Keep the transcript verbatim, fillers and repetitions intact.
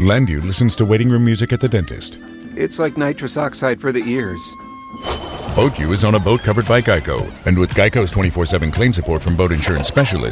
Landu listens to waiting room music at the dentist. It's like nitrous oxide for the ears. BoatU is on a boat covered by Geico. And with Geico's twenty-four seven claim support from boat insurance specialists,